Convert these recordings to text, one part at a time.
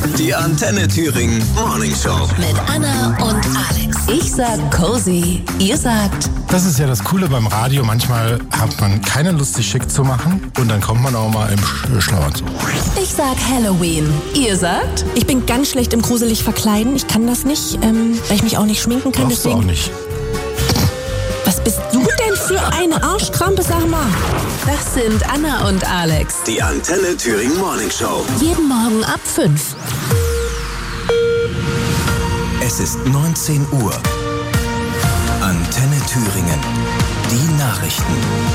Die Antenne Thüringen Morning Show. Mit Anna und Alex. Ich sag cozy, ihr sagt... Das ist ja das Coole beim Radio. Manchmal hat man keine Lust, sich schick zu machen. Und dann kommt man auch mal im Schlafanzug. Ich sag Halloween. Ihr sagt? Ich bin ganz schlecht im gruselig verkleiden. Ich kann das nicht, weil ich mich auch nicht schminken kann. Brauchst du auch nicht. Was bist du denn für eine Arschkrampe, sag mal? Das sind Anna und Alex. Die Antenne Thüringen Morning Show. Jeden Morgen ab 5. Es ist 19 Uhr. Antenne Thüringen. Die Nachrichten.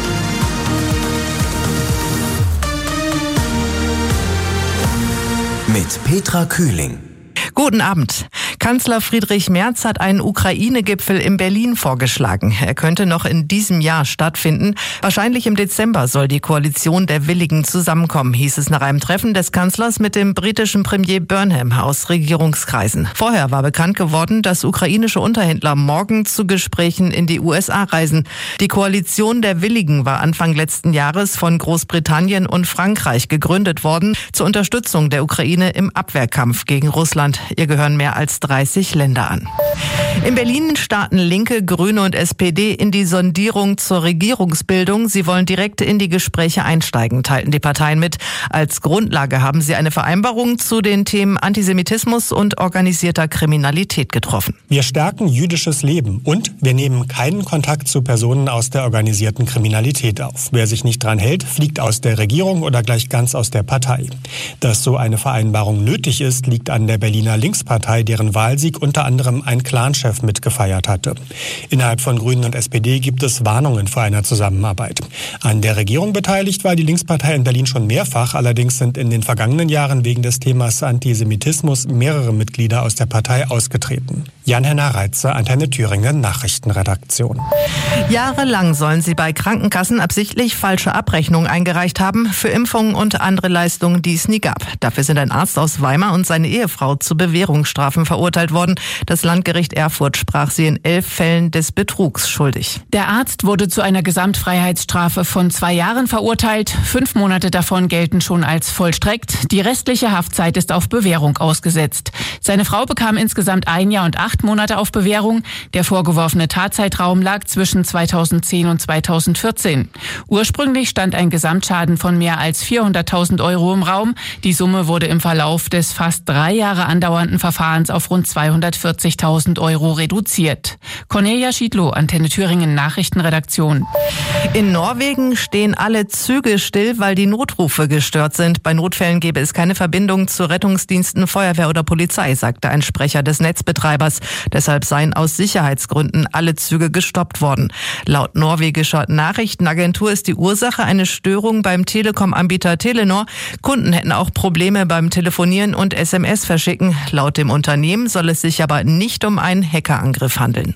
Mit Petra Kühling. Guten Abend. Kanzler Friedrich Merz hat einen Ukraine-Gipfel in Berlin vorgeschlagen. Er könnte noch in diesem Jahr stattfinden. Wahrscheinlich im Dezember soll die Koalition der Willigen zusammenkommen, hieß es nach einem Treffen des Kanzlers mit dem britischen Premier Burnham aus Regierungskreisen. Vorher war bekannt geworden, dass ukrainische Unterhändler morgen zu Gesprächen in die USA reisen. Die Koalition der Willigen war Anfang letzten Jahres von Großbritannien und Frankreich gegründet worden, zur Unterstützung der Ukraine im Abwehrkampf gegen Russland. Ihr gehören mehr als 30 Länder an. In Berlin starten Linke, Grüne und SPD in die Sondierung zur Regierungsbildung. Sie wollen direkt in die Gespräche einsteigen, teilten die Parteien mit. Als Grundlage haben sie eine Vereinbarung zu den Themen Antisemitismus und organisierter Kriminalität getroffen. Wir stärken jüdisches Leben und wir nehmen keinen Kontakt zu Personen aus der organisierten Kriminalität auf. Wer sich nicht dran hält, fliegt aus der Regierung oder gleich ganz aus der Partei. Dass so eine Vereinbarung nötig ist, liegt an der Berliner Linkspartei, deren Wahlsieg unter anderem ein Clanchef mitgefeiert hatte. Innerhalb von Grünen und SPD gibt es Warnungen vor einer Zusammenarbeit. An der Regierung beteiligt war die Linkspartei in Berlin schon mehrfach. Allerdings sind in den vergangenen Jahren wegen des Themas Antisemitismus mehrere Mitglieder aus der Partei ausgetreten. Jan-Henner Reitze, Antenne Thüringen, Nachrichtenredaktion. Jahrelang sollen sie bei Krankenkassen absichtlich falsche Abrechnungen eingereicht haben für Impfungen und andere Leistungen, die es nie gab. Dafür sind ein Arzt aus Weimar und seine Ehefrau zu Bewährungsstrafen verurteilt worden. Das Landgericht Erfurt sprach sie in 11 Fällen des Betrugs schuldig. Der Arzt wurde zu einer Gesamtfreiheitsstrafe von 2 Jahren verurteilt. 5 Monate davon gelten schon als vollstreckt. Die restliche Haftzeit ist auf Bewährung ausgesetzt. Seine Frau bekam insgesamt 1 Jahr und 8 Monate auf Bewährung. Der vorgeworfene Tatzeitraum lag zwischen 2010 und 2014. Ursprünglich stand ein Gesamtschaden von mehr als 400.000 € im Raum. Die Summe wurde im Verlauf des fast 3 Jahre andauernden Verfahrens auf rund 240.000 € reduziert. Cornelia Schiedlow, Antenne Thüringen, Nachrichtenredaktion. In Norwegen stehen alle Züge still, weil die Notrufe gestört sind. Bei Notfällen gäbe es keine Verbindung zu Rettungsdiensten, Feuerwehr oder Polizei, sagte ein Sprecher des Netzbetreibers. Deshalb seien aus Sicherheitsgründen alle Züge gestoppt worden. Laut norwegischer Nachrichtenagentur ist die Ursache eine Störung beim Telekom-Anbieter Telenor. Kunden hätten auch Probleme beim Telefonieren und SMS verschicken. Laut dem Unternehmen soll es sich aber nicht um einen Hackerangriff handeln.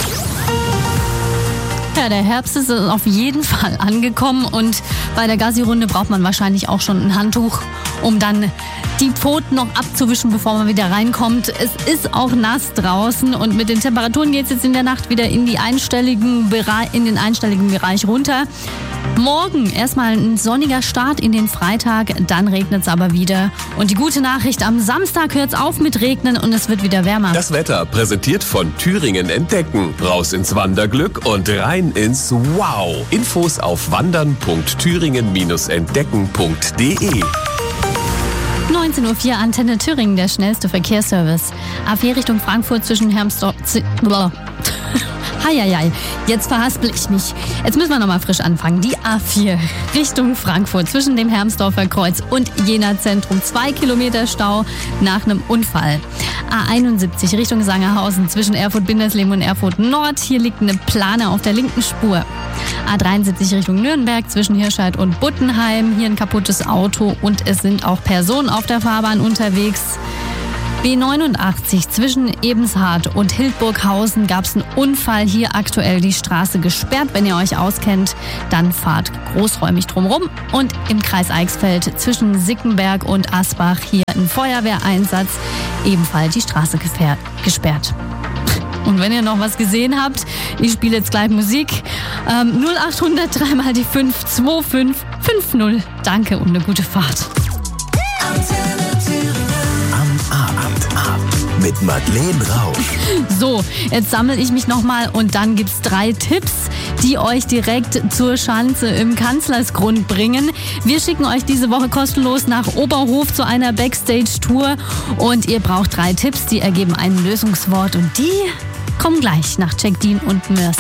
Ja, der Herbst ist auf jeden Fall angekommen und bei der Gassi-Runde braucht man wahrscheinlich auch schon ein Handtuch, um dann die Pfoten noch abzuwischen, bevor man wieder reinkommt. Es ist auch nass draußen und mit den Temperaturen geht es jetzt in der Nacht wieder in den einstelligen Bereich runter. Morgen erstmal ein sonniger Start in den Freitag, dann regnet es aber wieder. Und die gute Nachricht, am Samstag hört es auf mit Regnen und es wird wieder wärmer. Das Wetter präsentiert von Thüringen Entdecken. Raus ins Wanderglück und rein ins Wow. Infos auf wandern.thüringen-entdecken.de. 19:04 Uhr, Antenne Thüringen, der schnellste Verkehrsservice. A4 Richtung Frankfurt zwischen Hermsdorf... Heieiei, jetzt verhaspel ich mich. Jetzt müssen wir nochmal frisch anfangen. Die A4 Richtung Frankfurt zwischen dem Hermsdorfer Kreuz und Jena Zentrum. 2 Kilometer Stau nach einem Unfall. A71 Richtung Sangerhausen zwischen Erfurt-Bindersleben und Erfurt Nord. Hier liegt eine Plane auf der linken Spur. A73 Richtung Nürnberg zwischen Hirscheid und Buttenheim. Hier ein kaputtes Auto und es sind auch Personen auf der Fahrbahn unterwegs. B89 zwischen Ebenshardt und Hildburghausen gab es einen Unfall. Hier aktuell die Straße gesperrt. Wenn ihr euch auskennt, dann fahrt großräumig drumherum. Und im Kreis Eichsfeld zwischen Sickenberg und Asbach hier ein Feuerwehreinsatz. Ebenfalls die Straße gesperrt. Und wenn ihr noch was gesehen habt, ich spiele jetzt gleich Musik. 0800 3 mal die 52550. Danke und eine gute Fahrt. Am mit Madeleine Rausch. So, jetzt sammle ich mich nochmal und dann gibt's 3 Tipps, die euch direkt zur Schanze im Kanzlersgrund bringen. Wir schicken euch diese Woche kostenlos nach Oberhof zu einer Backstage-Tour und ihr braucht 3 Tipps, die ergeben ein Lösungswort und die kommen gleich nach Jack Dean und Mercy.